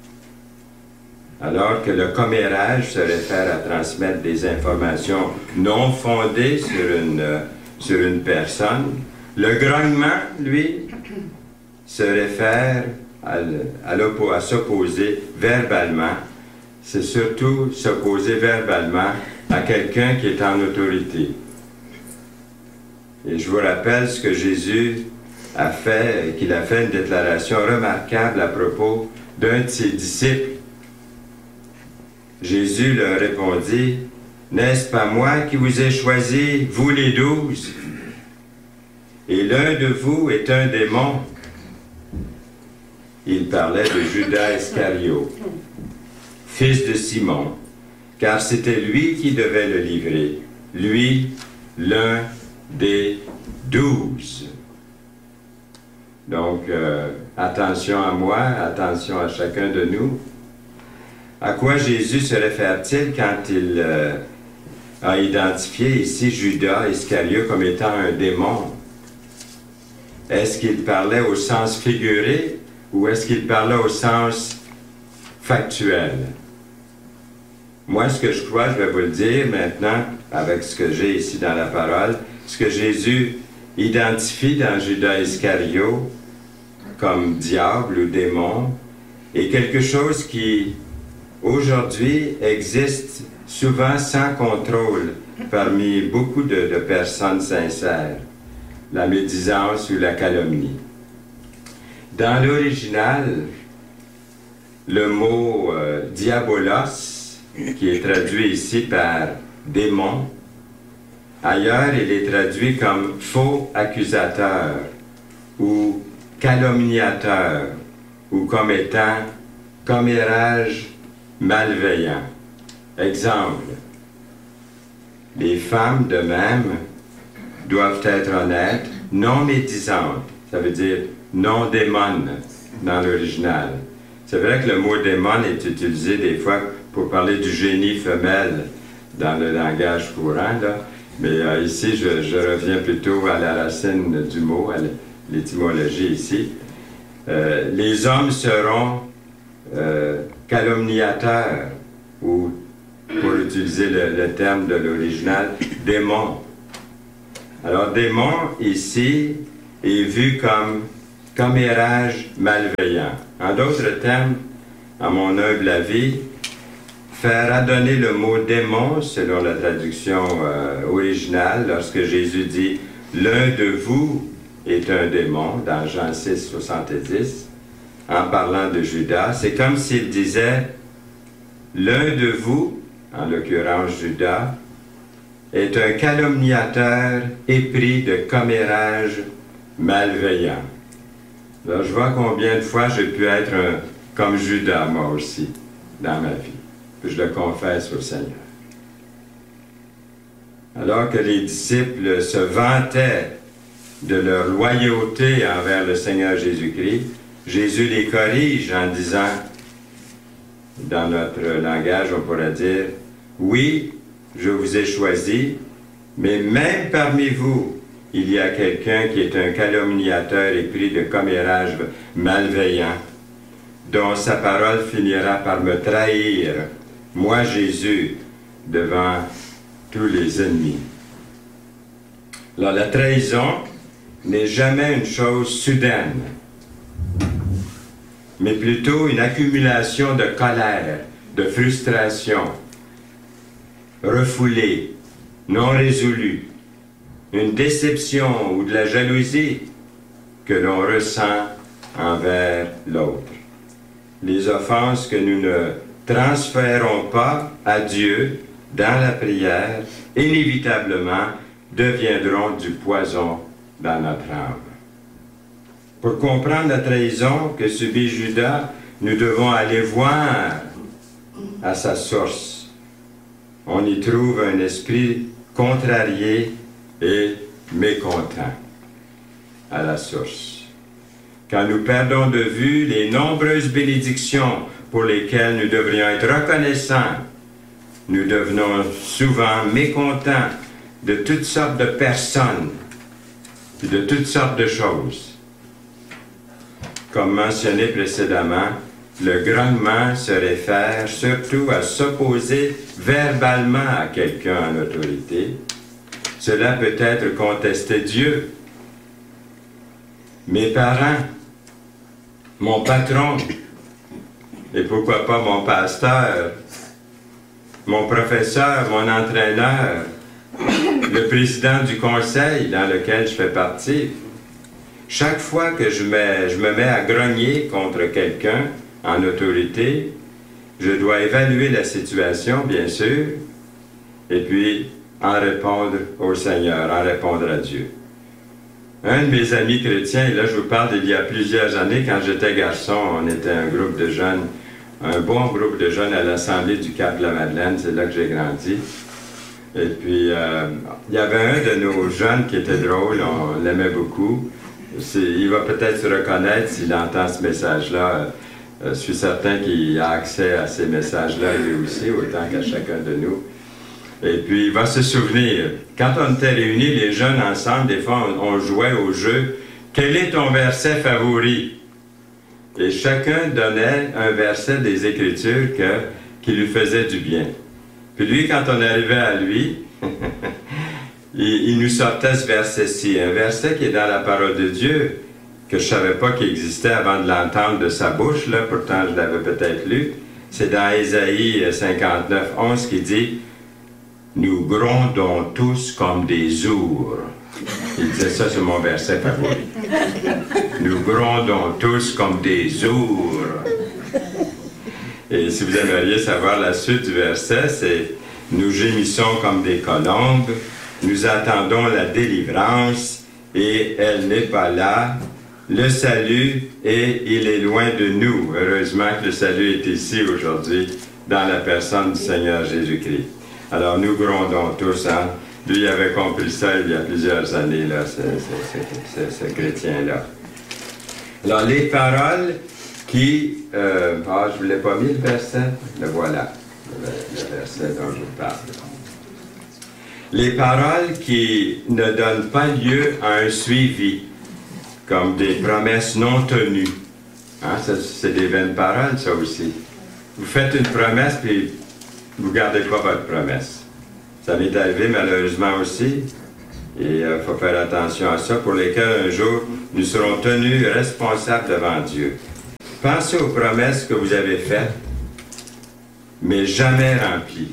Alors que le commérage se réfère à transmettre des informations non fondées sur une personne, le grognement, lui, se réfère à s'opposer verbalement. C'est surtout s'opposer verbalement à quelqu'un qui est en autorité. Et je vous rappelle ce que Jésus a fait, qu'il a fait une déclaration remarquable à propos d'un de ses disciples. Jésus leur répondit, « N'est-ce pas moi qui vous ai choisi, vous les 12? Et l'un de vous est un démon. » Il parlait de Judas Iscariote, fils de Simon, car c'était lui qui devait le livrer, lui, l'un des 12. Donc, attention à moi, attention à chacun de nous. À quoi Jésus se réfère-t-il quand il a identifié ici Judas Iscariote comme étant un démon? Est-ce qu'il parlait au sens figuré ou est-ce qu'il parlait au sens factuel? Moi, ce que je crois, je vais vous le dire maintenant, avec ce que j'ai ici dans la parole, ce que Jésus identifie dans Judas Iscariote comme diable ou démon est quelque chose qui, aujourd'hui, existe souvent sans contrôle parmi beaucoup de personnes sincères, la médisance ou la calomnie. Dans l'original, le mot diabolos, qui est traduit ici par démon, ailleurs il est traduit comme faux accusateur ou calomniateur ou comme étant commérage malveillant. Exemple, les femmes de même doivent être honnêtes non médisante, ça veut dire non démon dans l'original. C'est vrai que le mot démon est utilisé des fois pour parler du génie femelle dans le langage courant, là. Mais ici, je reviens plutôt à la racine du mot, à l'étymologie ici. Les hommes seront calomniateurs, ou, pour utiliser le terme de l'original, démons. Alors, démon, ici, est vu comme commérage malveillant. En d'autres termes, à mon humble avis, faire adonner le mot démon, selon la traduction originale, lorsque Jésus dit « l'un de vous est un démon » dans Jean 6, 70, en parlant de Judas, c'est comme s'il disait « l'un de vous », en l'occurrence Judas, est un calomniateur épris de commérage malveillant. Alors, je vois combien de fois j'ai pu être comme Judas, moi aussi, dans ma vie. Puis je le confesse au Seigneur. Alors que les disciples se vantaient de leur loyauté envers le Seigneur Jésus-Christ, Jésus les corrige en disant, dans notre langage, on pourrait dire, « Oui, je vous ai choisi, mais même parmi vous, il y a quelqu'un qui est un calomniateur épris de commérage malveillant, dont sa parole finira par me trahir, moi Jésus, devant tous les ennemis. » Alors la trahison n'est jamais une chose soudaine, mais plutôt une accumulation de colère, de frustration, refoulée, non résolue, une déception ou de la jalousie que l'on ressent envers l'autre. Les offenses que nous ne transférons pas à Dieu dans la prière, inévitablement deviendront du poison dans notre âme. Pour comprendre la trahison que subit Judas, nous devons aller voir à sa source. On y trouve un esprit contrarié et mécontent à la source. Quand nous perdons de vue les nombreuses bénédictions pour lesquelles nous devrions être reconnaissants, nous devenons souvent mécontents de toutes sortes de personnes et de toutes sortes de choses. Comme mentionné précédemment, le grognement se réfère surtout à s'opposer verbalement à quelqu'un en autorité. Cela peut être contester Dieu, mes parents, mon patron, et pourquoi pas mon pasteur, mon professeur, mon entraîneur, le président du conseil dans lequel je fais partie. Chaque fois que je me mets à grogner contre quelqu'un en autorité, je dois évaluer la situation, bien sûr, et puis en répondre au Seigneur, en répondre à Dieu. Un de mes amis chrétiens, et là je vous parle d'il y a plusieurs années, quand j'étais garçon, on était un groupe de jeunes, un bon groupe de jeunes à l'Assemblée du Cap-de-la-Madeleine, c'est là que j'ai grandi. Et puis, il y avait un de nos jeunes qui était drôle, on l'aimait beaucoup. Il va peut-être se reconnaître s'il entend ce message-là. Je suis certain qu'il a accès à ces messages-là lui aussi, autant qu'à chacun de nous. Et puis, il va se souvenir, quand on était réunis, les jeunes ensemble, des fois, on jouait au jeu « Quel est ton verset favori? » Et chacun donnait un verset des Écritures qui lui faisait du bien. Puis lui, quand on arrivait à lui, il nous sortait ce verset-ci, un verset qui est dans la parole de Dieu, que je ne savais pas qu'il existait avant de l'entendre de sa bouche, là, pourtant je l'avais peut-être lu. C'est dans Ésaïe 59, 11 qui dit « Nous grondons tous comme des ours ». Il disait ça, c'est mon verset favori. « Nous grondons tous comme des ours ». Et si vous aimeriez savoir la suite du verset, c'est « Nous gémissons comme des colombes, nous attendons la délivrance, et elle n'est pas là. Le salut, et il est loin de nous. » Heureusement que le salut est ici aujourd'hui, dans la personne du Seigneur Jésus-Christ. Alors nous grondons tous, hein? Lui, il avait compris ça il y a plusieurs années, là, ce chrétien-là. Alors, les paroles qui... je ne vous l'ai pas mis, le verset. Le voilà, le verset dont je vous parle. Les paroles qui ne donnent pas lieu à un suivi, comme des promesses non tenues. Hein, c'est des vaines paroles, ça aussi. Vous faites une promesse, puis vous ne gardez pas votre promesse. Ça m'est arrivé malheureusement aussi, et il faut faire attention à ça, pour lesquels un jour nous serons tenus responsables devant Dieu. Pensez aux promesses que vous avez faites, mais jamais remplies.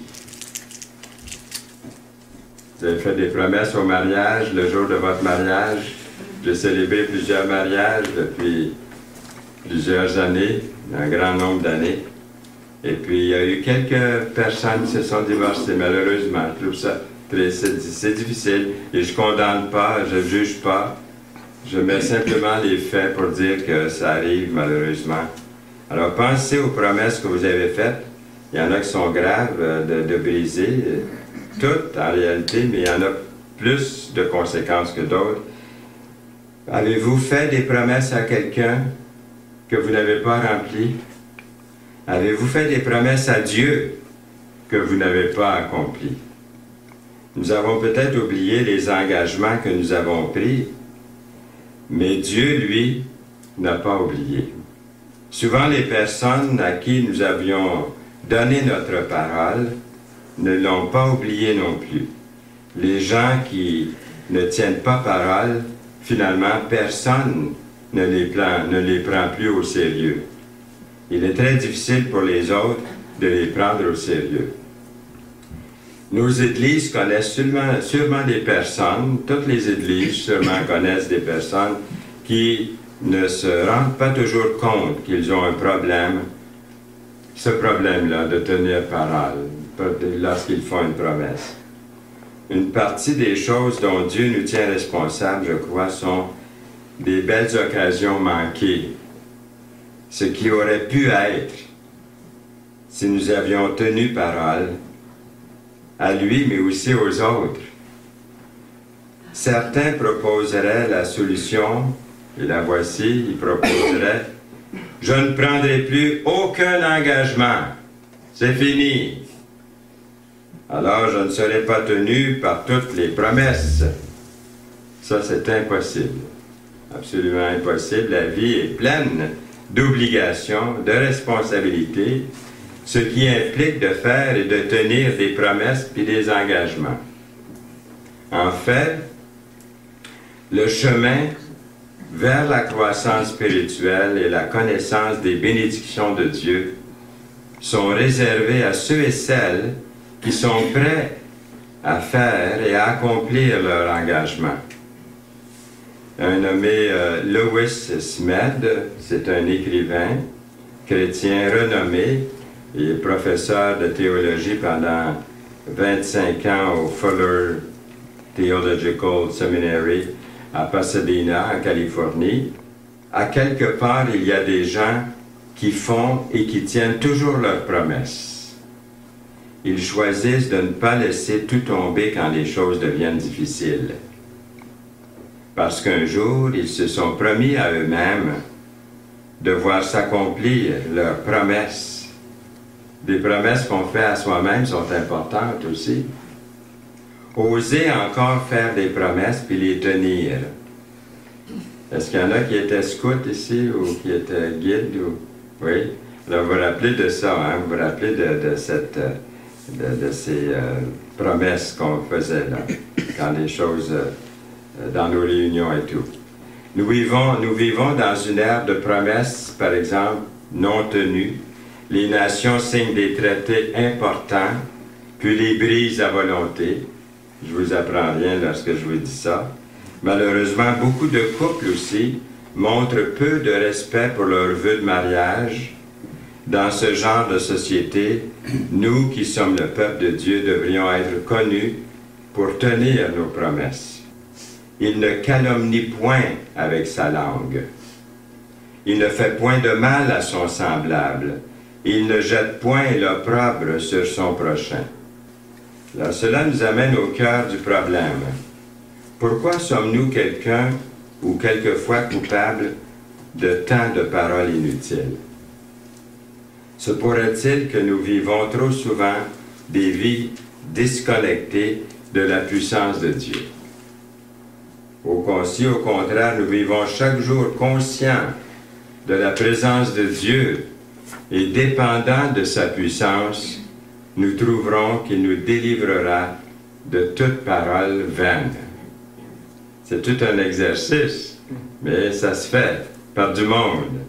Vous avez fait des promesses au mariage, le jour de votre mariage. J'ai célébré plusieurs mariages depuis plusieurs années, un grand nombre d'années. Et puis, il y a eu quelques personnes qui se sont divorcées, malheureusement. Je trouve ça c'est difficile. Et je ne condamne pas, je ne juge pas. Je mets simplement les faits pour dire que ça arrive, malheureusement. Alors, pensez aux promesses que vous avez faites. Il y en a qui sont graves de briser, toutes en réalité, mais il y en a plus de conséquences que d'autres. Avez-vous fait des promesses à quelqu'un que vous n'avez pas remplies? Avez-vous fait des promesses à Dieu que vous n'avez pas accomplies? Nous avons peut-être oublié les engagements que nous avons pris, mais Dieu, lui, n'a pas oublié. Souvent, les personnes à qui nous avions donné notre parole ne l'ont pas oublié non plus. Les gens qui ne tiennent pas parole, finalement, personne ne les prend plus au sérieux. Il est très difficile pour les autres de les prendre au sérieux. Nos églises connaissent sûrement des personnes, toutes les églises sûrement connaissent des personnes qui ne se rendent pas toujours compte qu'ils ont un problème, ce problème-là de tenir parole, lorsqu'ils font une promesse. Une partie des choses dont Dieu nous tient responsables, je crois, sont des belles occasions manquées. Ce qui aurait pu être si nous avions tenu parole à lui, mais aussi aux autres. Certains proposeraient la solution, et la voici, ils proposeraient « Je ne prendrai plus aucun engagement, c'est fini. » Alors je ne serai pas tenu par toutes les promesses. Ça, c'est impossible. Absolument impossible. La vie est pleine d'obligations, de responsabilités, ce qui implique de faire et de tenir des promesses puis des engagements. En fait, le chemin vers la croissance spirituelle et la connaissance des bénédictions de Dieu sont réservés à ceux et celles qui sont prêts à faire et à accomplir leur engagement. Un nommé Lewis Smead, c'est un écrivain chrétien renommé. Il est professeur de théologie pendant 25 ans au Fuller Theological Seminary à Pasadena, en Californie. À quelque part, il y a des gens qui font et qui tiennent toujours leurs promesses. Ils choisissent de ne pas laisser tout tomber quand les choses deviennent difficiles. Parce qu'un jour, ils se sont promis à eux-mêmes de voir s'accomplir leurs promesses. Des promesses qu'on fait à soi-même sont importantes aussi. Oser encore faire des promesses puis les tenir. Est-ce qu'il y en a qui étaient scouts ici ou qui étaient guides? Oui? Alors vous vous rappelez de ça, hein? Vous vous rappelez de ces promesses qu'on faisait là, quand les choses... dans nos réunions et tout. Nous vivons dans une ère de promesses, par exemple, non tenues. Les nations signent des traités importants, puis les brisent à volonté. Je vous apprends rien lorsque je vous dis ça. Malheureusement, beaucoup de couples aussi montrent peu de respect pour leurs vœux de mariage. Dans ce genre de société, nous qui sommes le peuple de Dieu devrions être connus pour tenir nos promesses. Il ne calomnie point avec sa langue. Il ne fait point de mal à son semblable. Il ne jette point l'opprobre sur son prochain. Alors, cela nous amène au cœur du problème. Pourquoi sommes-nous quelqu'un ou quelquefois coupables de tant de paroles inutiles? Se pourrait-il que nous vivons trop souvent des vies disconnectées de la puissance de Dieu? Au contraire, nous vivons chaque jour conscients de la présence de Dieu et dépendants de sa puissance, nous trouverons qu'il nous délivrera de toute parole vaine. C'est tout un exercice, mais ça se fait par du monde.